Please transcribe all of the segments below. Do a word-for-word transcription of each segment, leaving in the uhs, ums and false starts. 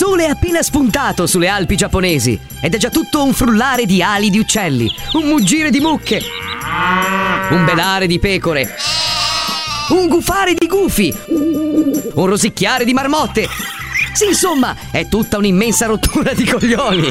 sole è appena spuntato sulle Alpi giapponesi ed è già tutto un frullare di ali di uccelli, un muggire di mucche, un belare di pecore, un gufare di gufi, un rosicchiare di marmotte. Sì, insomma, è tutta un'immensa rottura di coglioni.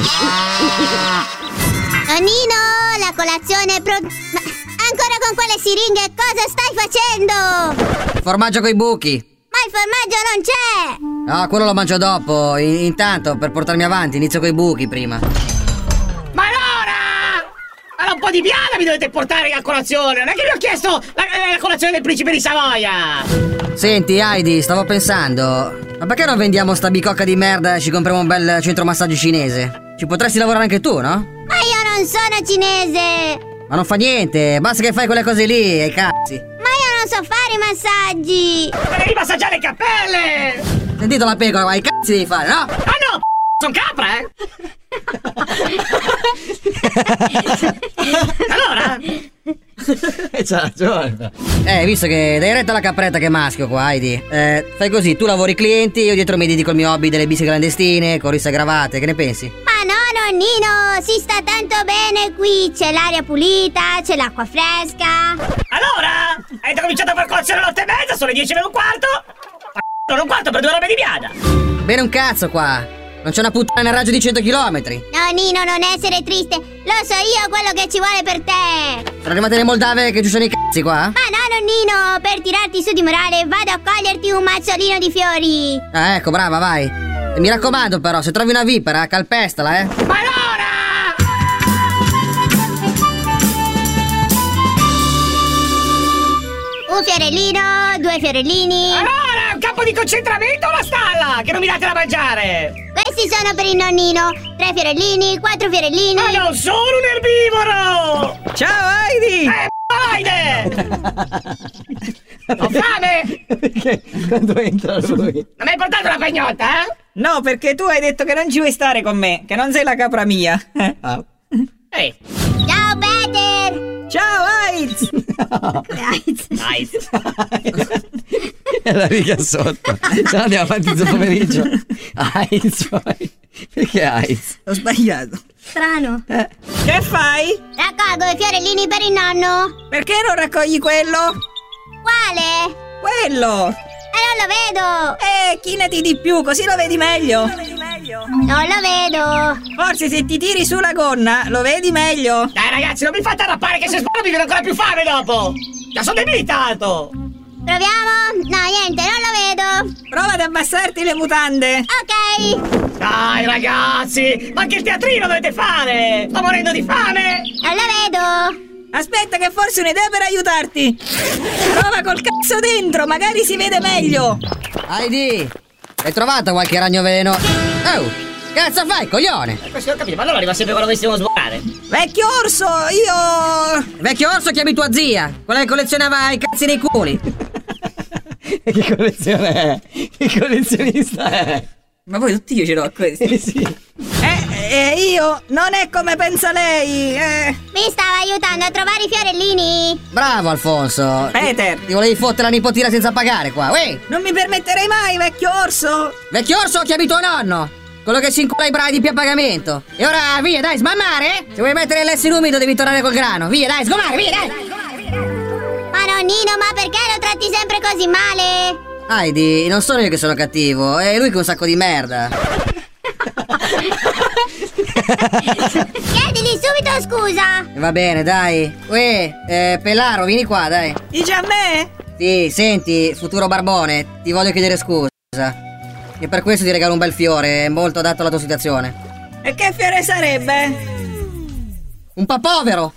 Nonnino, la colazione è pronta. Ma ancora con quelle siringhe, cosa stai facendo? Formaggio coi buchi. Ma il formaggio non c'è! No, quello lo mangio dopo. In- intanto, per portarmi avanti, inizio coi buchi prima. Ma allora! Allora un po' di piana mi dovete portare a colazione! Non è che vi ho chiesto la, la colazione del principe di Savoia! Senti, Heidi, stavo pensando, ma perché non vendiamo sta bicocca di merda e ci compriamo un bel centro massaggio cinese? Ci potresti lavorare anche tu, no? Ma io non sono cinese! Ma non fa niente, basta che fai quelle cose lì, e cazzi. Ma io non so fare i massaggi! Devi massaggiare le cappelle! Sentito la pecora, ma i cazzi devi fare, no? Ah no! Sono capra, eh! Allora? C'ha ragione. Eh, visto che dai retta alla capretta che è maschio qua, Heidi. Eh, fai così, tu lavori i clienti, io dietro mi dedico il mio hobby delle bici clandestine, con risse gravate, che ne pensi? Ma no, nonnino, si sta tanto bene qui, c'è l'aria pulita, c'è l'acqua fresca. Allora? Avete cominciato a far colazione alle otto e mezza, sono le dieci meno un quarto? Non un quarto per due robe di biada! Bene un cazzo qua. Non c'è una puttana nel raggio di cento chilometri. Nonnino, non essere triste, lo so io quello che ci vuole per te. Sono arrivate le moldave che giussano i cazzi qua? Ma no, nonnino, per tirarti su di morale vado a coglierti un mazzolino di fiori. Ah, ecco, brava, vai. E mi raccomando però, se trovi una vipera, calpestala, eh. Ma allora! Un fiorellino, due fiorellini. Allora, un campo di concentramento o una stalla? Che non mi date da mangiare? Questi sono per il nonnino. Tre fiorellini, quattro fiorellini. Ma non sono un erbivoro! Ciao Heidi! Eh, Heide! Ho fame! Perché quando entra lui? Non mi hai portato la pagnotta, eh? No, perché tu hai detto che non ci vuoi stare con me, che non sei la capra mia. Ah. Ehi! Ciao Peter! Ciao, Aiz! Nice! E la riga sotto. Se no andiamo avanti questo pomeriggio. Aiz poi. Perché Aiz? Ho sbagliato. Strano. Eh. Che fai? Raccolgo i fiorellini per il nonno. Perché non raccogli quello? Quale? Quello! Eh, non lo vedo. Eh, chinati di più, così lo vedi meglio. Non lo vedo. Forse se ti tiri sulla gonna, lo vedi meglio. Dai ragazzi, non mi fate arrappare che se sbaglio mi viene ancora più fame dopo! Già sono debilitato! Proviamo? No, niente, non lo vedo. Prova ad abbassarti le mutande. Ok. Dai ragazzi, ma che teatrino dovete fare? Sto morendo di fame! Non lo vedo. Aspetta che forse un'idea per aiutarti. Prova col cazzo dentro, magari si vede meglio. Heidi, hai trovato qualche ragno veleno? Oh, cazzo fai, coglione? Eh, questo ho capito, ma allora arriva sempre quando dovessimo svuotare. Vecchio orso, io... Vecchio orso, chiami tua zia, quella che collezionava i cazzi nei culi. Che collezione è? Che collezionista è? Ma poi tutti io ce l'ho a questi. Eh sì. Eh, eh, io, non è come pensa lei, eh. Mi stava aiutando a trovare i fiorellini. Bravo Alfonso. Peter. Ti volevi fottere la nipotina senza pagare qua, uè. Non mi permetterei mai, vecchio orso. Vecchio orso, chiami tuo nonno, quello che si incola i bradi più a pagamento. E ora via, dai, smammare. Se vuoi mettere l'esso in umido devi tornare col grano. Via, dai, sgomare, via, dai. Ma nonnino, ma perché lo tratti sempre così male? Heidi, non sono io che sono cattivo, è lui che è un sacco di merda. Chiedigli subito scusa. Va bene, dai. Uè, eh, Pellaro, vieni qua, dai. Dici a me? Sì, senti, futuro barbone, ti voglio chiedere scusa. E per questo ti regalo un bel fiore, è molto adatto alla tua situazione. E che fiore sarebbe? Un papavero.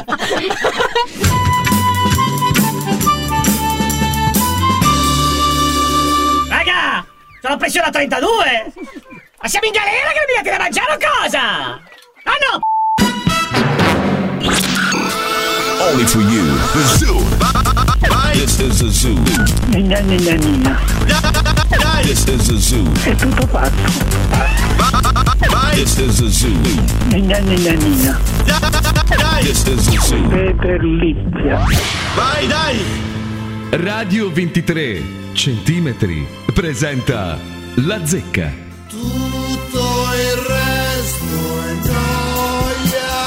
Raga, sono pressione a trentadue! Ma siamo in galera che non mi date da mangiare o cosa? Ah no! Only for you, the zoo. This is the zoo. Nina, nina, nina. This is the zoo. È tutto fatto. This is the zoo. Nina, nina, nina. This is the zoo. Peter Lizia. Vai, dai! Radio ventitré centimetri presenta La Zecca.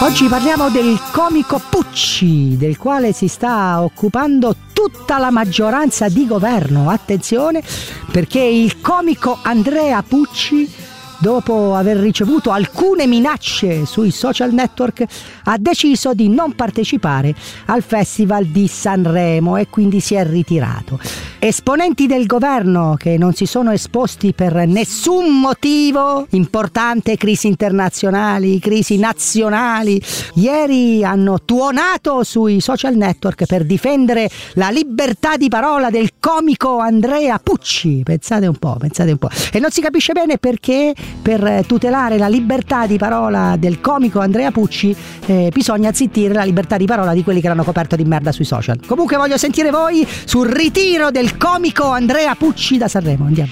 Oggi parliamo del comico Pucci, del quale si sta occupando tutta la maggioranza di governo. Attenzione, perché il comico Andrea Pucci, dopo aver ricevuto alcune minacce sui social network, ha deciso di non partecipare al Festival di Sanremo e quindi si è ritirato. Esponenti del governo che non si sono esposti per nessun motivo importante, crisi internazionali, crisi nazionali, ieri hanno tuonato sui social network per difendere la libertà di parola del comico Andrea Pucci. Pensate un po', pensate un po'. E non si capisce bene perché per tutelare la libertà di parola del comico Andrea Pucci eh, bisogna zittire la libertà di parola di quelli che l'hanno coperto di merda sui social. Comunque voglio sentire voi sul ritiro del comico Andrea Pucci da Sanremo. Andiamo.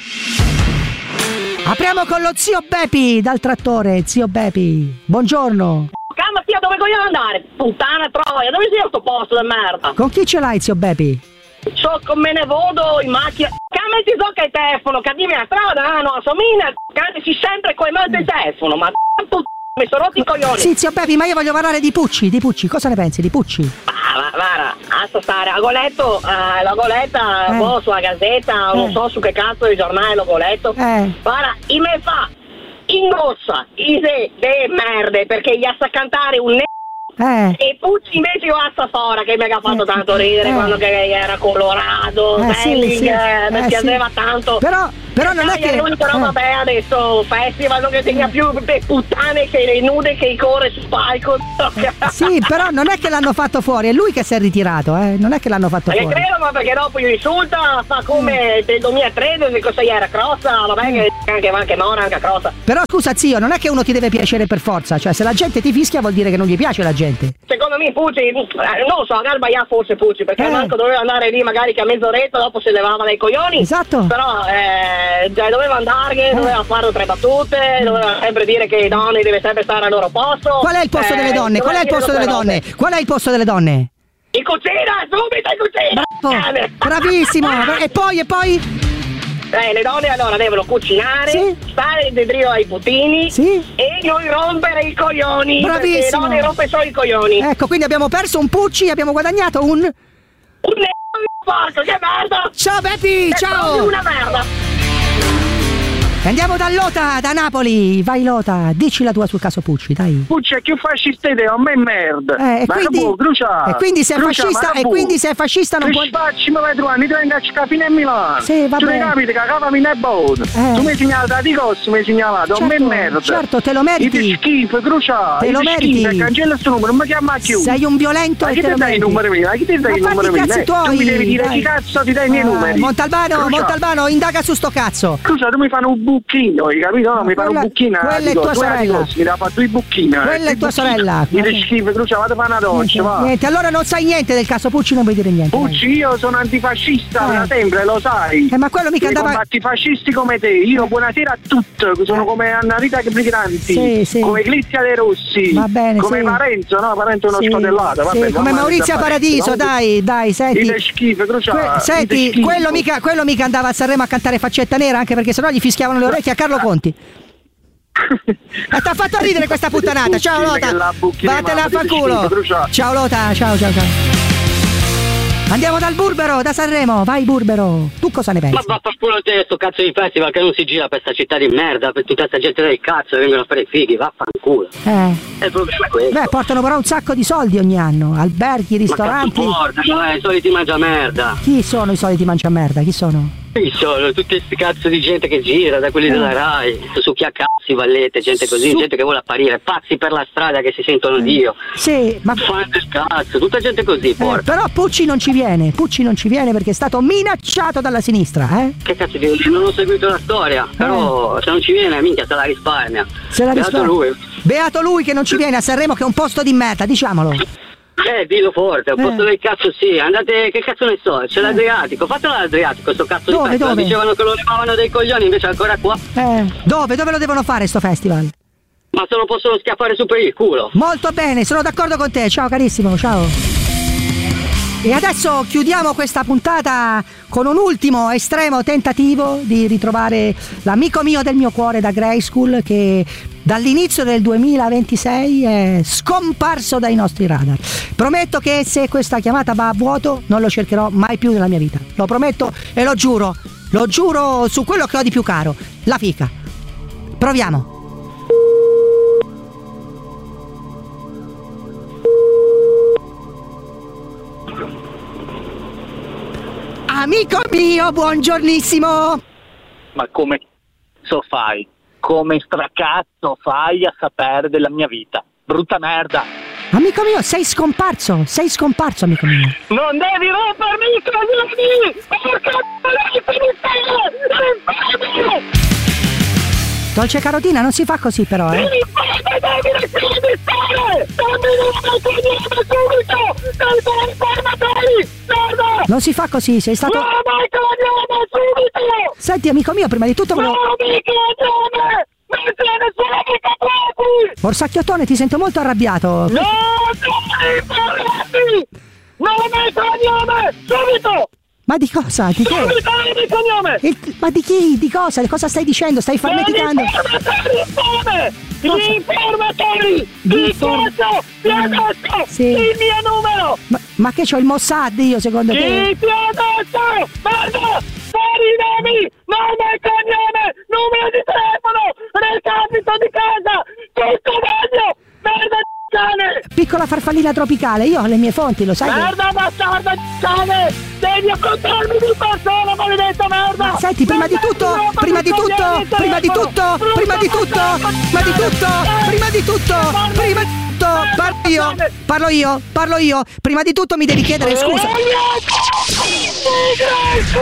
Apriamo con lo zio Bepi dal trattore. Zio Bepi, buongiorno. Calma, zio, dove voglio andare? Puttana troia, dove sei sto posto di merda? Con chi ce l'hai, zio Bepi? So come ne vodo in macchina. Calma, ti so che il telefono, che dimmi la strada, no, assomiglia, si sempre coi mezzi il telefono, ma puttana, mi sono rotti i coglioni. Sì, zio Bepi, ma io voglio parlare di Pucci, di Pucci, cosa ne pensi di Pucci? Ah, guarda, basta stare, avevo letto, eh, l'avevo letta, Eh. boh, sulla gazzetta, Eh. non so su che cazzo di giornale l'avevo letto. Eh. Guarda, i me fa ingrossa, ise de merde, perché gli sta a cantare un ne... Eh. E Pucci invece io a fora che mi ha fatto Eh, tanto ridere eh. quando che era colorato, Eh, sì, Belling, sì. eh, mi Eh, piaceva sì. tanto. Però, però non è Dai, che... l'unico no, eh. vabbè, adesso festival non che tenga più le puttane che le nude che corre su palco. Sì, però non è che l'hanno fatto fuori, è lui che si è ritirato, eh. Non è che l'hanno fatto Ma che fuori. credo, ma perché dopo gli insulta, fa come del duemilatredici, cosa era Crossa, vabbè che anche anche Mora, anche Crossa. Però scusa zio, non è che uno ti deve piacere per forza, cioè se la gente ti fischia vuol dire che non gli piace la gente. Secondo me Pucci, eh, non lo so, magari sbagliava forse Pucci, perché Eh. manco doveva andare lì magari che a mezz'oretta dopo si levava dai coglioni. Esatto. Però eh, già doveva andare, doveva fare tre battute, doveva sempre dire che le donne deve sempre stare al loro posto. Qual è il posto Eh, delle donne? Qual è il doveva posto dire delle tutte donne? robe. Qual è il posto delle donne? In cucina, subito in cucina! Bravo, bravissimo. E poi, e poi? Eh, le donne allora devono cucinare, Sì. stare in drio ai putini Sì. e non rompere i coglioni. Perché le Bravissimo. donne rompe solo i coglioni. Ecco, quindi abbiamo perso un Pucci, abbiamo guadagnato un... Un ne- porco, che merda! Ciao Bepi, È ciao! proprio una merda! Andiamo da Lota, da Napoli. Vai Lota, dici la tua sul caso Pucci, dai. Pucci è più fascista di te, a me merda. Eh, e ma quindi, non può, Crucia. e quindi se è Crucia, fascista, ma e non quindi può. se è fascista non Che può... spacci mi vai trovare, ti venga a ciccare fino a Milano. Sì, vabbè. Tu ne capiti che cava mi è buono. Eh. Tu mi hai segnalato di costo, mi hai segnalato, a me Certo, merda. certo, te lo meriti. Io ti schifo, Crucia. Te lo Io ti meriti. schifo, e cancella questo numero, non mi chiama più. Sei un violento Ma e chi te ti lo dai i meriti. numeri miei? Ma chi ti dai i Ma numeri fatti i miei? cazzi Eh, tuoi, Tu mi devi dire dai. chi cazzo ti dai i miei Eh, numeri. Montalbano, Crucia. Montalbano, indaga su sto cazzo. Scusa, tu mi fanno un bucchino, hai capito? No, mi fanno un quella- bucchino. quella è dico, tua tu hai sorella. dico, mi dà fatto i bucchini. Quella è tua sorella. Mi dai schifo, Crucia, vado a fare una doccia, va. Niente, allora non sai niente del caso Pucci, non vuoi dire niente. vai. Pucci, io sono antifascista Eh. da sempre, lo sai. Eh, ma quello mica Mi andava... combatti fascisti come te. Io buonasera a tutti, sono come Anna Rita Briganti, Sì, sì. come Glizia De Rossi, Va bene, come sì. Parenzo, no? Parenzo è uno Sì, scotellato, sì, vabbè. come mamma Maurizia mia, Paradiso, Comunque, dai, dai, senti. dite schifo, Crucia, Que- dite senti, schifo. quello mica, quello mica andava a Sanremo a cantare Faccetta Nera, anche perché sennò gli fischiavano le orecchie a Carlo Conti. Ma t'ha fatto ridere questa puttanata. Ciao Bucchina, che la Lota. bucchina, Vattene a mamma, fa dite culo. schifo, Crucia. Ciao Lota, ciao ciao ciao. Andiamo dal Burbero, da Sanremo, vai Burbero. Tu cosa ne pensi? Ma vaffanculo te sto cazzo di festival che non si gira per sta città di merda, per tutta sta gente del cazzo che vengono a fare i fighi, vaffanculo. Eh. E il problema è questo. Beh, portano però un sacco di soldi ogni anno. Alberghi, ristoranti. Ma cazzo portano, eh, i soliti mangia merda. Chi sono i soliti mangiamerda? Chi sono? Qui sono tutti sti cazzo di gente che gira, da quelli Eh. della Rai, su chi a cazzi, vallette, gente così, Su- gente che vuole apparire, pazzi per la strada che si sentono Dio. Sì, ma... Fan del cazzo, tutta gente così, Eh, porca. però Pucci non ci viene, Pucci non ci viene perché è stato minacciato dalla sinistra, eh? Che cazzo di non ho seguito la storia, però se non ci viene, minchia, se la risparmia. Se la Beato risparmia. lui. Beato lui che non ci viene a Sanremo, che è un posto di merda, diciamolo. Eh, dillo forte, un Eh. posto del cazzo sì, andate, che cazzo ne so, c'è l'Adriatico, fatelo l'Adriatico, sto cazzo Dove, di festival, dove? dicevano che lo levavano dei coglioni, invece è ancora qua, Eh, dove? Dove lo devono fare sto festival? ma se lo possono schiaffare su per il culo. Molto bene, sono d'accordo con te. Ciao carissimo, ciao. E adesso chiudiamo questa puntata con un ultimo estremo tentativo di ritrovare l'amico mio del mio cuore da Grey School, che dall'inizio del duemilaventisei è scomparso dai nostri radar. Prometto che se questa chiamata va a vuoto non lo cercherò mai più nella mia vita. Lo prometto e lo giuro. Lo giuro su quello che ho di più caro, la fica. Proviamo. Amico mio, buongiornissimo. Ma come cazzo fai? Come stracazzo fai a sapere della mia vita? Brutta merda. Amico mio, sei scomparso, sei scomparso, amico mio. Non devi rompermi i coglioni! Porca miseria! Dolce carotina, non si fa così però, eh. Devi lasciarmi stare! Dammi il cognome subito! Dai tuoi informatori! Merda! Non si fa così, sei stato... No, dai cognome subito! Senti, amico mio, prima di tutto volevo... No, mi cognome! Non c'è nessuno mica proprio! Borsacchiottone, ti sento molto arrabbiato. No, non mi parlati! Non mi cognome! Subito! Ma di cosa? Di che? Subito il cognome! Il- ma di chi? Di cosa? Cosa stai dicendo? Stai farneticando? Gli informatori! Gli informatori! Gli Di cazzo! Ti ha dato Sì. il mio numero! Ma, ma che c'ho il Mossad io, secondo Chi te? ti ha dato? Merda! Fuori i nomi! Nome e cognome! Numero di telefono! Recapito di casa! Tutto voglio! Merda di cane! Piccola farfallina tropicale, io ho le mie fonti, lo sai? che- Merda bastarda di cane! Devi affrontarmi di persona, maledetta merda! Senti, prima di tutto, prima di tutto, prima di tutto, prima di tutto, prima di tutto, prima di tutto, prima di tutto, parlo io, parlo io, parlo io, prima di tutto mi devi chiedere scusa.